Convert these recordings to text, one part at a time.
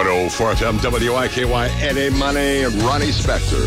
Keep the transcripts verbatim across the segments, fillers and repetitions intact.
one oh four F M W I K Y, Eddie Money and Ronnie Spector.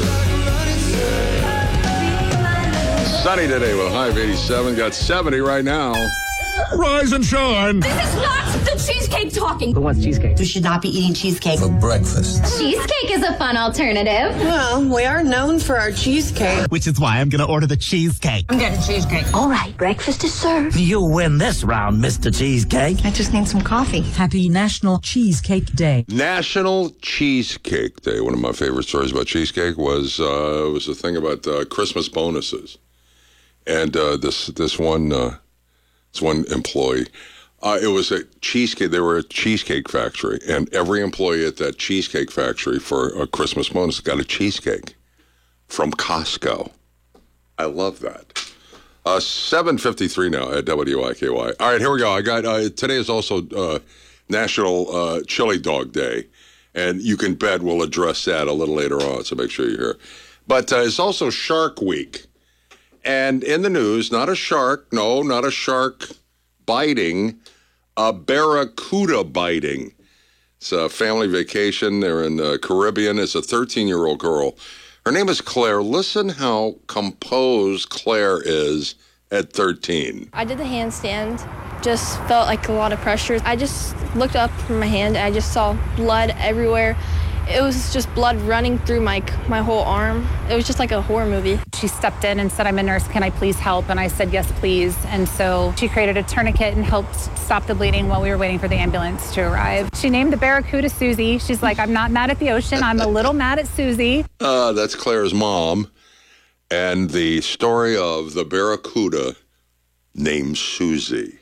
Yeah. Sunny today with a high of eighty-seven. Got seventy right now. Rise and shine. This is not the cheesecake talking. Who wants cheesecake? You should not be eating cheesecake for breakfast. Cheesecake is a fun alternative. Well, we are known for our cheesecake. Which is why I'm going to order the cheesecake. I'm getting cheesecake. All right, breakfast is served. You win this round, Mister Cheesecake. I just need some coffee. Happy National Cheesecake Day. National Cheesecake Day. One of my favorite stories about cheesecake was uh, was a thing about uh, Christmas bonuses. And uh, this this one... Uh, It's one employee. Uh, it was a cheesecake. They were a cheesecake factory, and every employee at that cheesecake factory for a Christmas bonus got a cheesecake from Costco. I love that. Uh, seven fifty-three now at W I K Y. All right, here we go. I got uh, today is also uh, National uh, Chili Dog Day, and you can bet we'll address that a little later on. So make sure you're here. But uh, it's also Shark Week. And in the news, not a shark, no, not a shark biting, a barracuda biting. It's a family vacation. They're in the Caribbean. It's a thirteen-year-old girl. Her name is Claire. Listen how composed Claire is at thirteen. I did the handstand, just felt like a lot of pressure. I just looked up from my hand, and I just saw blood everywhere. It was just blood running through my my whole arm. It was just like a horror movie. She stepped in and said, "I'm a nurse, can I please help?" And I said, "Yes, please." And so she created a tourniquet and helped stop the bleeding while we were waiting for the ambulance to arrive. She named the barracuda Susie. She's like, "I'm not mad at the ocean. I'm a little mad at Susie." Uh, that's Claire's mom. And the story of the barracuda named Susie.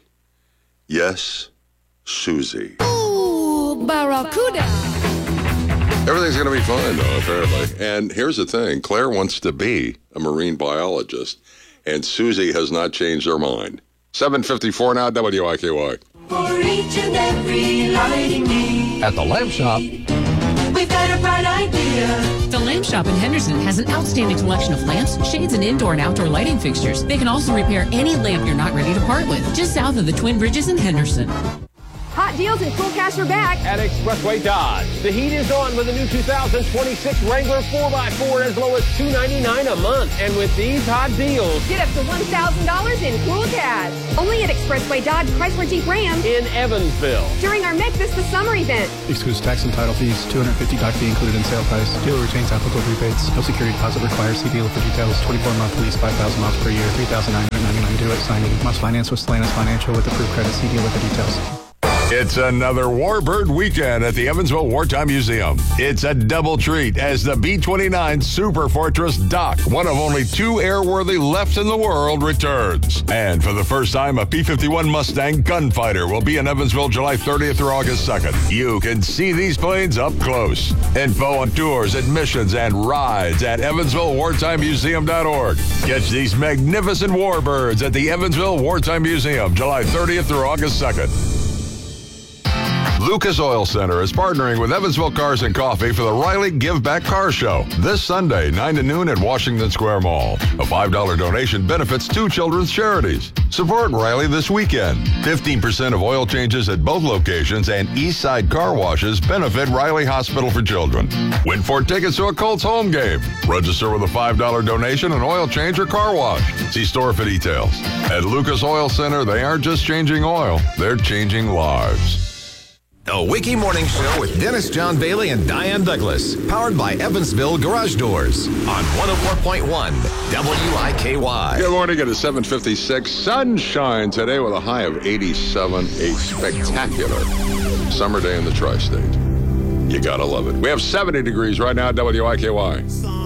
Yes, Susie. Ooh, barracuda. Everything's going to be fine, though, apparently. And here's the thing. Claire wants to be a marine biologist, and Susie has not changed her mind. seven fifty-four now, W I K Y. For each and every lighting need. At the Lamp Shop, we've got a bright idea. The Lamp Shop in Henderson has an outstanding collection of lamps, shades, and indoor and outdoor lighting fixtures. They can also repair any lamp you're not ready to part with, just south of the Twin Bridges in Henderson. Hot deals and cool cash are back at Expressway Dodge. The heat is on with the new two thousand twenty-six Wrangler four by four as low as two hundred ninety-nine dollars a month. And with these hot deals, get up to one thousand dollars in cool cash. Only at Expressway Dodge Chrysler Jeep Ram in Evansville. During our Make This the Summer event. Excludes tax and title fees. two hundred fifty dollars doc fee included in sale price. Dealer retains applicable rebates. No security deposit required. See dealer for details. twenty-four month lease, five thousand miles per year. three thousand nine hundred ninety-nine dollars due at signing. Must finance with Stellantis Financial with approved credit. See dealer for details. It's another Warbird weekend at the Evansville Wartime Museum. It's a double treat as the B twenty-nine Super Fortress Doc, one of only two airworthy left in the world, returns. And for the first time, a P fifty-one Mustang Gunfighter will be in Evansville July thirtieth through August second. You can see these planes up close. Info on tours, admissions, and rides at evansville wartime museum dot org. Catch these magnificent Warbirds at the Evansville Wartime Museum July thirtieth through August second. Lucas Oil Center is partnering with Evansville Cars and Coffee for the Riley Give Back Car Show this Sunday, nine to noon at Washington Square Mall. A five dollar donation benefits two children's charities. Support Riley this weekend. fifteen percent of oil changes at both locations and Eastside car washes benefit Riley Hospital for Children. Win four tickets to a Colts home game. Register with a five dollar donation, an oil change, or car wash. See store for details. At Lucas Oil Center, they aren't just changing oil, they're changing lives. The Wiki Morning Show with Dennis John Bailey and Diane Douglas. Powered by Evansville Garage Doors on one oh four point one W I K Y. Good morning at seven fifty-six. Sunshine today with a high of eighty-seven. A spectacular summer day in the tri-state. You gotta love it. We have seventy degrees right now at W I K Y.